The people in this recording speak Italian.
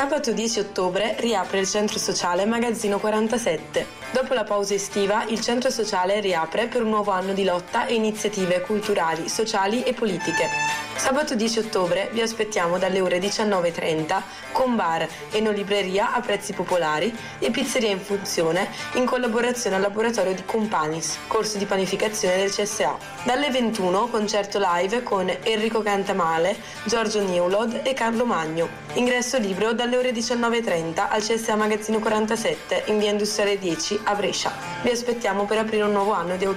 Sabato 10 ottobre riapre il centro sociale Magazzino 47. Dopo la pausa estiva, il centro sociale riapre per un nuovo anno di lotta e iniziative culturali, sociali e politiche. Sabato 10 ottobre vi aspettiamo dalle ore 19:30 con bar, enolibreria a prezzi popolari e pizzeria in funzione in collaborazione al laboratorio di Companis, corso di panificazione del CSA. Dalle 21 concerto live con Enrico Cantamale, Giorgio Newlod e Carlo Magno. Ingresso libero dalle ore 19:30 al CSA Magazzino 47 in via Industriale 10 a Brescia. Vi aspettiamo per aprire un nuovo anno di